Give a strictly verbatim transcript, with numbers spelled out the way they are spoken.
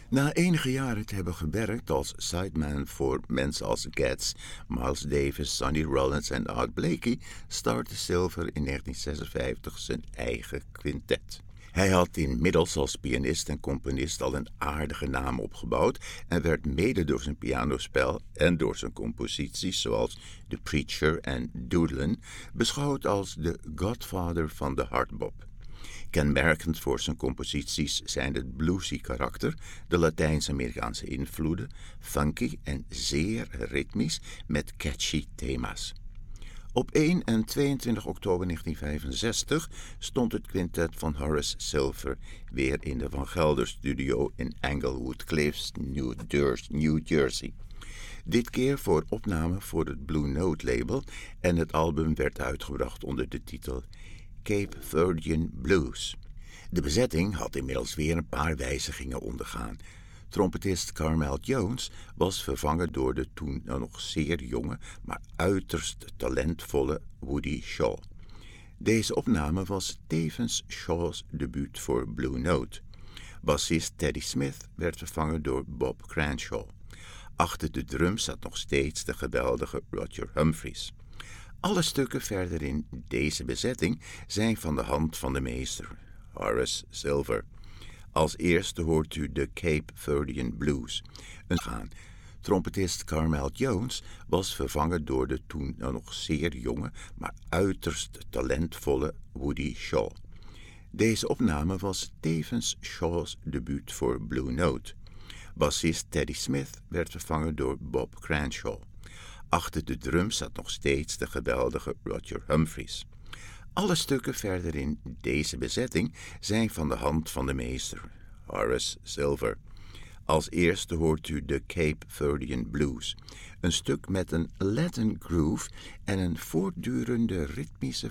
Na enige jaren te hebben gewerkt als sideman voor mensen als Getz, Miles Davis, Sonny Rollins en Art Blakey, startte Silver in negentien zesenvijftig zijn eigen quintet. Hij had inmiddels als pianist en componist al een aardige naam opgebouwd en werd mede door zijn pianospel en door zijn composities zoals The Preacher en Doodlin beschouwd als de godfather van de hardbop. Kenmerkend voor zijn composities zijn het bluesy karakter, de Latijns-Amerikaanse invloeden, funky en zeer ritmisch met catchy thema's. Op één en tweeëntwintig oktober negentien vijfenzestig stond het quintet van Horace Silver weer in de Van Gelder studio in Englewood Cliffs, New Jersey. Dit keer voor opname voor het Blue Note label en het album werd uitgebracht onder de titel Cape Verdean Blues. De bezetting had inmiddels weer een paar wijzigingen ondergaan. Trompetist Carmel Jones was vervangen door de toen nog zeer jonge, maar uiterst talentvolle Woody Shaw. Deze opname was tevens Shaw's debuut voor Blue Note. Bassist Teddy Smith werd vervangen door Bob Cranshaw. Achter de drums zat nog steeds de geweldige Roger Humphries. Alle stukken verder in deze bezetting zijn van de hand van de meester, Horace Silver. Als eerste hoort u de Cape Verdean Blues. Een gaan. Trompetist Carmel Jones was vervangen door de toen nog zeer jonge, maar uiterst talentvolle Woody Shaw. Deze opname was tevens Shaw's debuut voor Blue Note. Bassist Teddy Smith werd vervangen door Bob Cranshaw. Achter de drums zat nog steeds de geweldige Roger Humphries. Alle stukken verder in deze bezetting zijn van de hand van de meester, Horace Silver. Als eerste hoort u de Cape Verdean Blues, een stuk met een Latin groove en een voortdurende ritmische